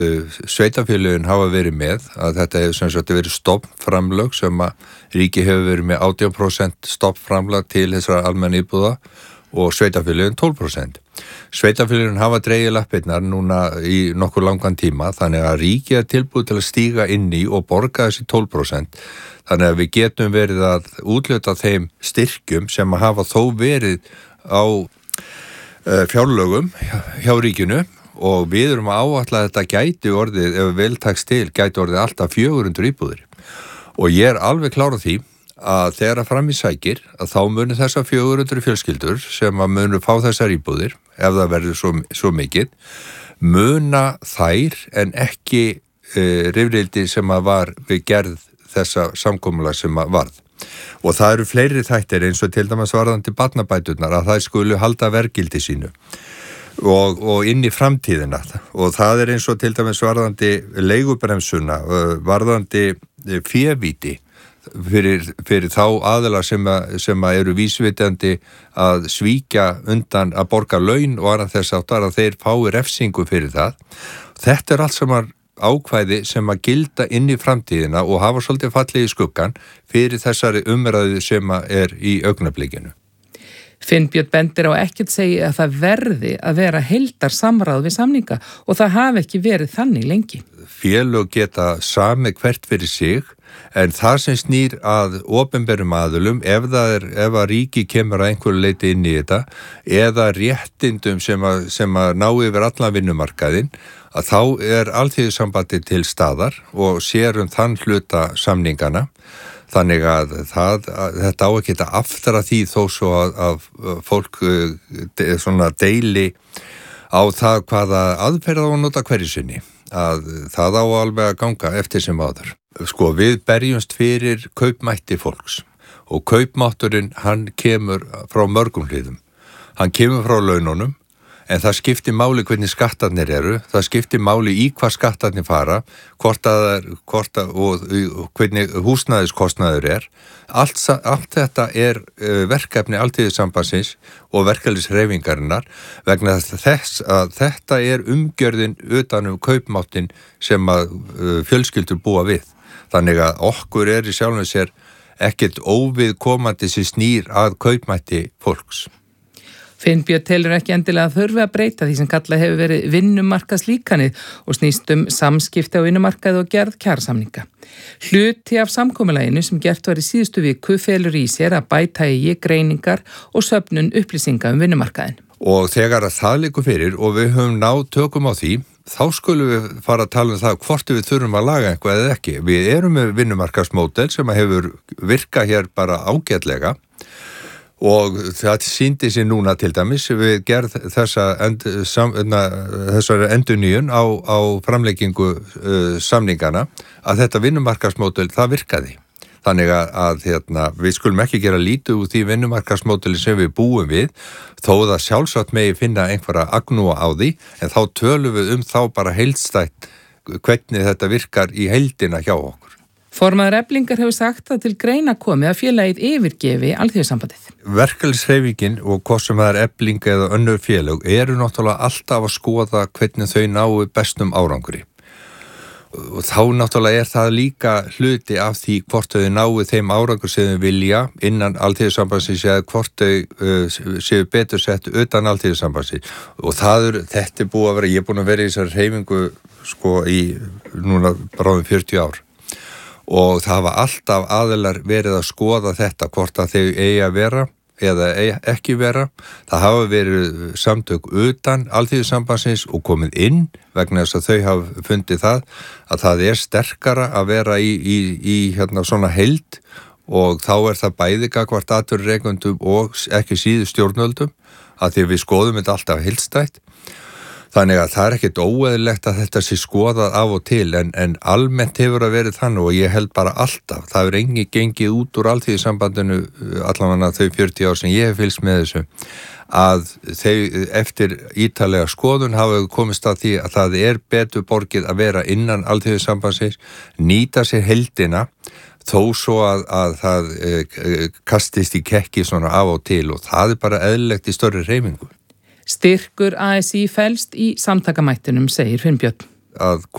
Sveitarfélögin hafa verið með að þetta hefur sem sagt verið stofnframlög sem að ríki hefur verið með 18% stofnframlag til þessara almennu íbúða og sveitarfélögin 12%. Sveitarfélögin hafa dregið lappirnar núna í nokkur langan tíma þannig að ríkið er tilbúið til að stíga inn í og borga þessi 12%. Þannig að við getum verið að útluta þeim styrkjum sem að hafa þó verið á fjárlögum hjá ríkinu og við erum að áætla að þetta gæti orðið, ef vel takst til, gæti orðið alltaf 400 íbúðir. Og ég er alveg klár á því að þegar að fram í sækir að þá munu þessar 400 fjölskyldur sem að munu fá þessar íbúðir, ef það verður svo mikið, muna þær en ekki rifrildi sem að var við gerð þessa samkomulag sem að varð. Og það eru fleiri þættir eins og til dæmis varðandi barnabæturnar að það skulu halda verðgildi sínu og inn í framtíðina og það er eins og til dæmis varðandi leigubremsuna, varðandi févíti fyrir þá aðila sem eru vísvitandi að svíkja undan að borga laun og annað þess áttar að þeir fái refsingu fyrir það. Þetta er allt saman ákvæði sem að gilda inn í framtíðina og hafa svolítið fallið í skuggan fyrir þessari umræðu sem er í augnablikinu. Finnbjörn bendir á ekkert segja að það verði að vera heildarsamráð við samninga og það hafi ekki verið þannig lengi. Félög geta samið hvert fyrir sig en það sem snýr að opinberum aðilum ef að ríki kemur að einhverju leyti inn í þetta eða réttindum sem að ná yfir allan vinnumarkaðinn að þá er alþýðusambandið til staðar og sér þann hluta samningana. Þannig að þetta á ekki að aftara því þó svo að fólk svona deili á það hvaða aðferð á að nota hverju sinni. Að það á alveg að ganga eftir sem áður. Sko við berjumst fyrir kaupmætti fólks og kaupmátturinn hann kemur frá mörgum hliðum. Hann kemur frá laununum en það skiptir máli hvernig skattarnir eru, það skiptir máli í hvað skattarnir fara, hvort og hvernig húsnæðiskostnaður er. Allt þetta er verkefni Alþýðusambandsins og verkalýðshreyfingarinnar vegna þess að þetta er umgjörðin utan kaupmáttinn sem að fjölskyldur búa við. Þannig að okkur í sjálfum sér ekkert óviðkomandi sem snýr að kaupmætti fólks. Finnbjörn telur ekki endilega að þurfi að breyta því sem kallað hefur verið vinnumarkaðslíkanið og snýst samskipti á vinnumarkaði og gerð kjarasamninga. Hluti af samkomulaginu sem gert var í síðustu viku felur í sér að bæta í greiningar og söfnun upplýsinga vinnumarkaðin. Og þegar að það liggur fyrir og við höfum náð tökum á því, þá skulum við fara að tala það hvort við þurfum að laga eitthvað eða ekki. Við erum með vinnumarkaðsmódel sem hefur virkað hér bara ágætlega. Og það sýndi sig núna til dæmis við gerð þessari endurnýjun á framleggingu samningana að þetta vinnumarkaðsmódel það virkaði. Þannig að við skulum ekki gera lítið úr því vinnumarkaðsmódeli sem við búum við þó það sjálfsagt megi finna einhverja agnúa á því en þá tölum við þá bara heildstætt hvernig þetta virkar í heildina hjá okkur. Formaður Eflingar hefur sagt að til greina komi að félagið yfirgefi Alþýðusambandið. Verkalýðshreyfingin og hvort sem það er Efling eða önnur félög eru náttúrulega alltaf að skoða hvernig þau náu bestum árangri. Og þá náttúrulega er það líka hluti af því hvort þau náu þeim árangur sem þau vilja innan Alþýðusambandsins eða hvort þau séu betur sett utan Alþýðusambandsins. Og þetta er búið að vera, ég er búin að vera í þessari hreyfingu í núna bráðum 40 ár. Og það hafa alltaf aðilar verið að skoða þetta hvort að þau eigi að vera eða ekki vera. Það hafa verið samtök utan Alþýðusambandsins og komið inn vegna þess að þau hafa fundið það að það er sterkara að vera í svona heild og þá er það bæði gagnvart atvinnurekendum og ekki síður stjórnvöldum að því við skoðum þetta alltaf heildstætt. Þannig að það er ekkert óeðlilegt að þetta sé skoðað af og til en almennt hefur að verið þannig og ég held bara alltaf. Það hefur engi gengið út úr Alþýðusambandinu allavega þau 40 ár sem ég hef fylgst með þessu að þau eftir ítarlega skoðun hafa komist að því að það er betur borgið að vera innan Alþýðusambandsins, nýta sér heildina þó svo að það kastist í kekki svona af og til og það er bara eðlilegt í stórri hreyfingu. Styrkur ASÍ felst í samtakamættinum, segir Finnbjörn. Að